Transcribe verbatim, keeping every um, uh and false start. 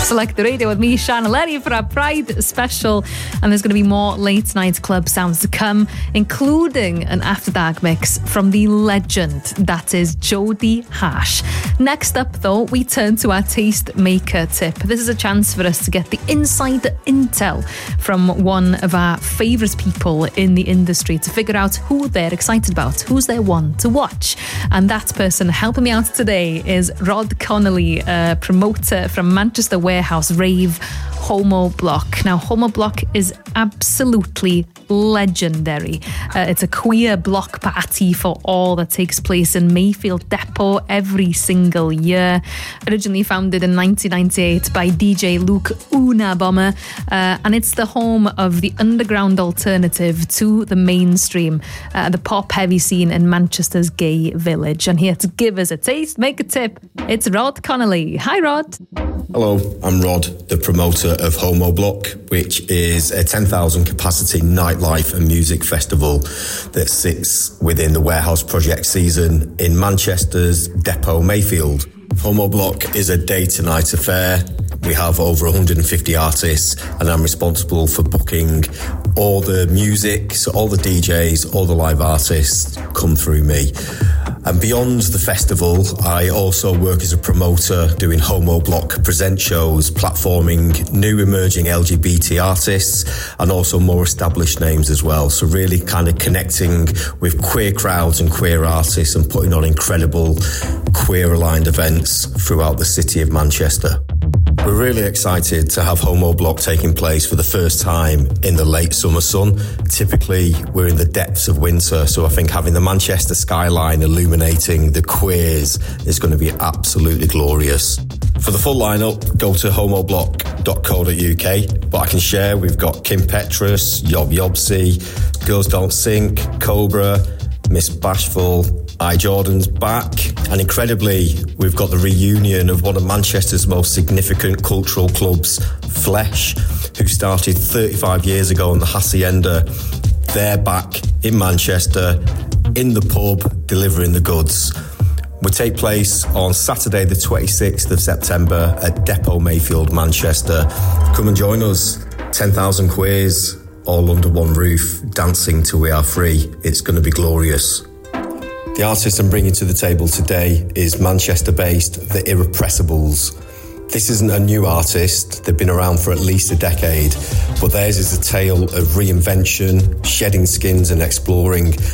Select the Radio with me, Sian Lenny, for our Pride special. And there's going to be more late night club sounds to come, including an After Dark mix from the legend that is Jody Hash. Next up, though, we turn to our taste maker tip. This is a chance for us to get the insider intel from one of our favourite people in the industry to figure out who they're excited about, who's their one to watch. And that person helping me out today is Rod Connolly, a promoter from Manchester Warehouse rave Homo Block. Now, Homo Block is absolutely legendary. Uh, it's a queer block party for all that takes place in Mayfield Depot every single year. Originally founded in nineteen ninety-eight by D J Luke Unabomber, uh, and it's the home of the underground alternative to the mainstream, uh, the pop-heavy scene in Manchester's gay village. And here to give us a taste, make a tip, it's Rod Connolly. Hi, Rod. Hello, I'm Rod, the promoter of Homo Block, which is a ten thousand capacity nightlife and music festival that sits within the Warehouse Project season in Manchester's Depot Mayfield. Homo Block is a day-to-night affair. We have over one hundred fifty artists, and I'm responsible for booking all the music, so all the D Js, all the live artists come through me. And beyond the festival, I also work as a promoter doing Homo Block present shows, platforming new emerging L G B T artists and also more established names as well. So really kind of connecting with queer crowds and queer artists and putting on incredible queer-aligned events throughout the city of Manchester. We're really excited to have Homo Block taking place for the first time in the late summer sun. Typically, we're in the depths of winter, so I think having the Manchester skyline illuminating the queers is going to be absolutely glorious. For the full lineup, go to homo block dot co dot uk. But I can share we've got Kim Petras, Yob Yobsy, Girls Don't Sink, Cobra, Miss Bashful, I Jordan's back, and incredibly we've got the reunion of one of Manchester's most significant cultural clubs, Flesh, who started thirty-five years ago on the Hacienda. They're back in Manchester, in the pub, delivering the goods. We take place on Saturday the twenty-sixth of September at Depot Mayfield, Manchester. Come and join us, ten thousand queers, all under one roof, dancing till we are free. It's going to be glorious. The artist I'm bringing to the table today is Manchester-based The Irrepressibles. This isn't a new artist, they've been around for at least a decade, but theirs is a tale of reinvention, shedding skins and exploring